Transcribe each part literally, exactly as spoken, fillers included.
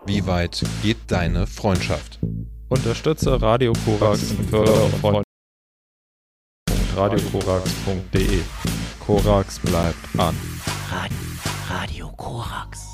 Wie weit geht deine Freundschaft? Unterstütze Radio Korax und fördere Freunde. radio korax punkt de. Korax bleibt an. Radio, Radio Korax.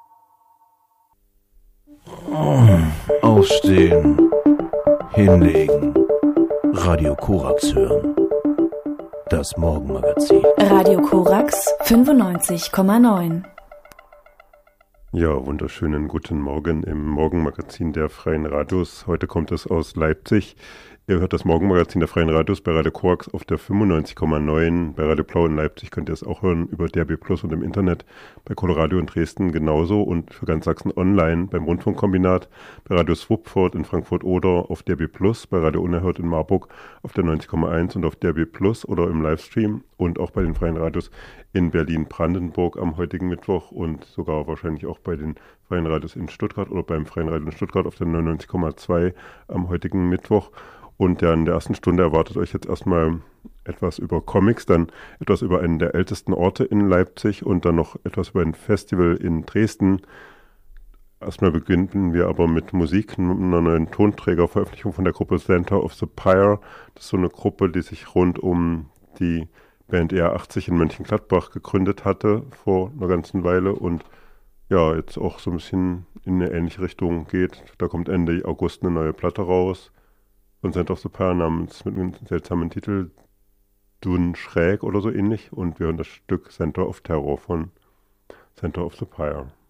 Aufstehen, hinlegen, Radio Korax hören. Das Morgenmagazin. Radio Korax fünfundneunzig Komma neun. Ja, wunderschönen guten Morgen im Morgenmagazin der Freien Radios. Heute kommt es aus Leipzig. Ihr hört das Morgenmagazin der Freien Radios bei Radio Korax auf der fünfundneunzig Komma neun. Bei Radio Blau in Leipzig könnt ihr es auch hören über D A B Plus und im Internet. Bei Coloradio in Dresden genauso und für ganz Sachsen online beim Rundfunkkombinat. Bei Radio Swupford in Frankfurt-Oder auf D A B Plus. Bei Radio Unerhört in Marburg auf der neunzig Komma eins und auf D A B Plus oder im Livestream. Und auch bei den Freien Radios in Berlin-Brandenburg am heutigen Mittwoch und sogar wahrscheinlich auch bei den Freien Radios in Stuttgart oder beim Freien Radio in Stuttgart auf der neunundneunzig Komma zwei am heutigen Mittwoch. Und ja, in der ersten Stunde erwartet euch jetzt erstmal etwas über Comics, dann etwas über einen der ältesten Orte in Leipzig und dann noch etwas über ein Festival in Dresden. Erstmal beginnen wir aber mit Musik, einer neuen Tonträgerveröffentlichung von der Gruppe Center of the Pyre. Das ist so eine Gruppe, die sich rund um die Band E R achtzig in Mönchengladbach gegründet hatte vor einer ganzen Weile und ja, jetzt auch so ein bisschen in eine ähnliche Richtung geht. Da kommt Ende August eine neue Platte raus. Von Center of the Pyre namens mit einem seltsamen Titel Dun Schräg oder so ähnlich und wir hören das Stück Center of Terror von Center of the Pyre.